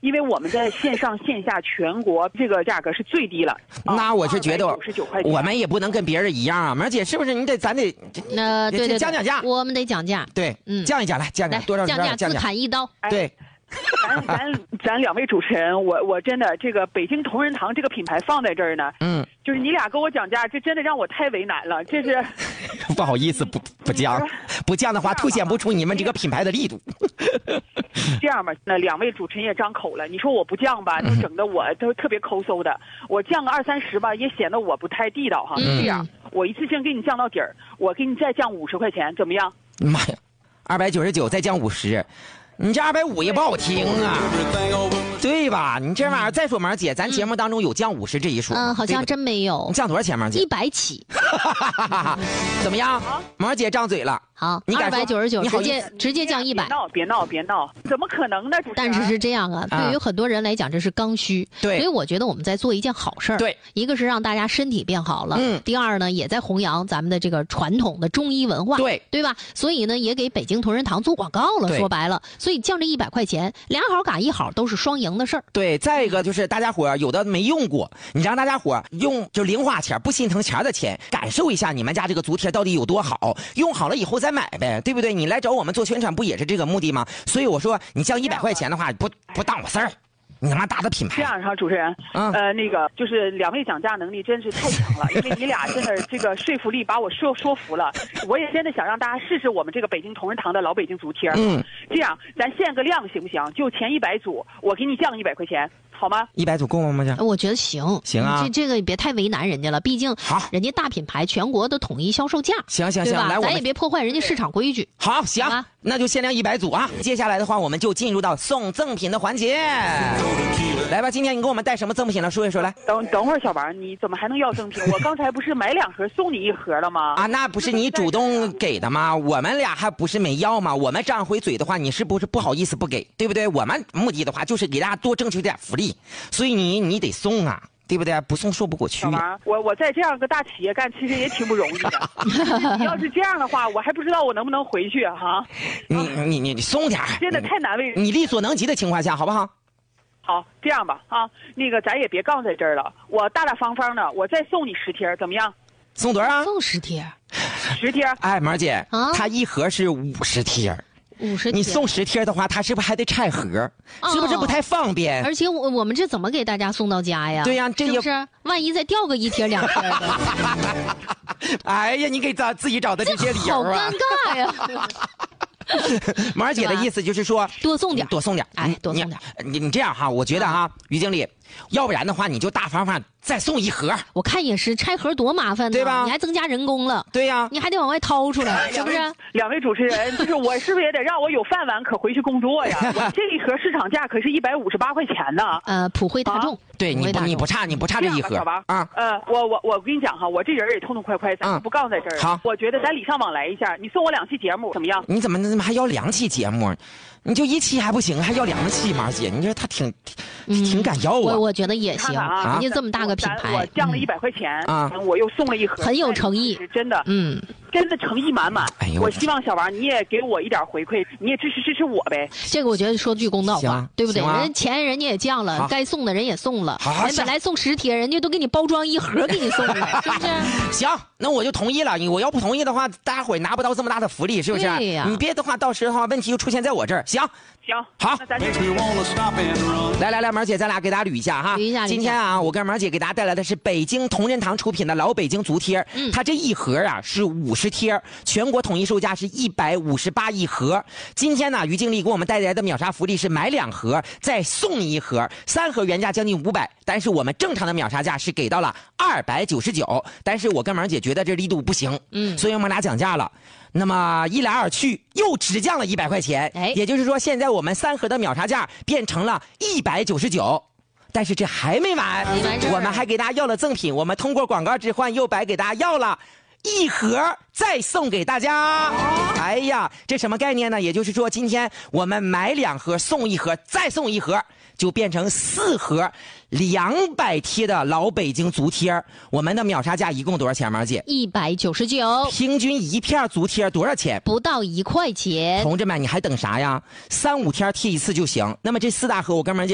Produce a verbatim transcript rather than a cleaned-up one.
因为我们在线上线下全国这个价格是最低了。 那我是觉得九十九块钱， 我们也不能跟别人一样啊，梅姐是不是？你得咱得呃，对对对， 降降价， 我们得讲价。 对，嗯，降一降来，降来多少降价，自砍一刀。 对。 咱咱咱两位主持人，我我真的这个北京同仁堂这个品牌放在这儿呢，嗯，就是你俩跟我讲价，这真的让我太为难了，这是不好意思，不不降，不降的话凸显不出你们这个品牌的力度。 这样吧，那两位主持人也张口了，你说我不降吧，就整的我都特别抠搜的，我降个二三十吧，也显得我不太地道哈。嗯、这样，我一次性给你降到底儿，我给你再降五十块钱，怎么样？ 妈呀，二百九十九再降五十。你这二百五也不好听啊，对吧？你这玩意儿，再说毛姐，咱节目当中有降五十这一说， 嗯，好像真没有。 你降多少钱，毛姐？ 一百起。 怎么样？毛姐张嘴了。 好，二百九十九，直接直接降一百。 别闹，别闹，别闹，怎么可能呢？主持人。 但是是这样啊，对于很多人来讲，这是刚需。 对， 所以我觉得我们在做一件好事儿。 对， 一个是让大家身体变好了， 嗯。 第二呢，也在弘扬咱们的这个传统的中医文化。 对， 对吧？所以呢，也给北京同仁堂做广告了。说白了，所以降这一百块钱，俩好嘎一好都是双赢的事儿。 对，再一个就是大家伙有的没用过，你让大家伙用就零花钱，不心疼钱的钱，感受一下你们家这个足贴到底有多好，用好了以后再买呗，对不对？你来找我们做宣传不也是这个目的吗？所以我说你降一百块钱的话，不不当我事儿。你他妈大的品牌这样哈，主持人，嗯、呃，那个就是两位讲价能力真是太强了，因为你俩真的这个说服力把我说说服了，我也真的想让大家试试我们这个北京同仁堂的老北京足贴。嗯，这样咱限个量行不行？就前一百组，我给你降一百块钱。好吗？ 一百组够吗？这我觉得行， 行啊。 这这个别太为难人家了，毕竟好， 人家大品牌全国的统一销售价。 行行行，来， 咱也别破坏人家市场规矩。 好，行，啊、那就限量一百组啊。接下来的话，我们就进入到送赠品的环节。来吧，今天你给我们带什么赠品了？说一说来。 等等会儿，小王，你怎么还能要赠品？我刚才不是买两盒送你一盒了吗？ 啊，那不是你主动给的吗？我们俩还不是没要吗？我们张回嘴的话，你是不是不好意思不给？对不对？我们目的的话就是给大家多争取点福利，所以你。你你得送啊，对不对？不送说不过去。 小王，我我在这样个大企业干，其实也挺不容易的。你要是这样的话，我还不知道我能不能回去哈。 你你你你送点， 真的太难为人。 你力所能及的情况下，好不好？ 好，这样吧啊，那个咱也别杠在这儿了，我大大方方的，我再送你十贴，怎么样？ 送多少？ 送十贴。 十贴。 哎，毛姐，啊、它一盒是五十贴。 五十， 你送十贴的话，他是不是还得拆盒？哦、是不是不太方便？ 而且我我们这怎么给大家送到家呀？ 对呀，这是不是？万一再掉个一贴两贴的？ 哎呀，你给咱自己找的这些理由啊！ 好尴尬呀！ 毛姐的意思就是说， 多送点， 多送点， 哎，多送点。 你你这样哈，我觉得哈，于经理，要不然的话，你就大方方再送一盒。 我看也是，拆盒多麻烦呢， 对吧？ 你还增加人工了， 对呀， 你还得往外掏出来，是不是？ 两位主持人，就是我是不是也得让我有饭碗可回去工作呀？我这一盒市场价可是一百五十八块钱呢。 呃，普惠大众， 啊、对你不你不差你不差这一盒啊。呃，我我我跟你讲哈，我这人也痛痛快快，咱不杠在这儿。 好， 我觉得咱礼尚往来一下，你送我两期节目怎么样？ 你怎么怎么还要两期节目？你就一期还不行，还要两期，马姐，你说他挺挺挺敢要啊。 我我觉得也行， 啊、 人家这么大个品牌， 我降了一百块钱啊， 我又送了一盒， 很有诚意， 真的， 嗯。 真的诚意满满， 哎呦！ 我希望小王你也给我一点回馈，你也支持支持我呗。 这个我觉得说句公道话，对不对？ 啊、 人钱人家也降了，该送的人也送了，人本来送十贴，人家都给你包装一盒给你送了，是不是？ 行，那我就同意了。我要不同意的话，大家伙拿不到这么大的福利，是不是？ 对呀。 你别的话，到时候问题就出现在我这儿。行。 行， 好， 那咱就来来来，毛姐，咱俩给大家捋一下哈。 捋一下， 今天啊，我跟毛姐给大家带来的是北京同仁堂出品的老北京足贴，嗯，它这一盒啊是五十贴，全国统一售价是一百五十八一盒。今天呢，于经理给我们带来的秒杀福利是买两盒再送你一盒，三盒原价将近五百，但是我们正常的秒杀价是给到了二百九十九，但是我跟毛姐觉得这力度不行，嗯，所以我们俩讲价了。那么一来二去又只降了一百块钱， 哎， 也就是说现在我们三盒的秒杀价变成了一百九十九，但是这还没完，我们还给大家要了赠品，我们通过广告置换又白给大家要了一盒再送给大家。哎呀，这什么概念呢？也就是说今天我们买两盒送一盒再送一盒，就变成四盒两百贴的老北京足贴。我们的秒杀价一共多少钱，毛姐？ 一百九十九。 平均一片足贴多少钱？ 不到一块钱。 同志们，你还等啥呀？三五天贴一次就行。那么这四大盒，我跟毛姐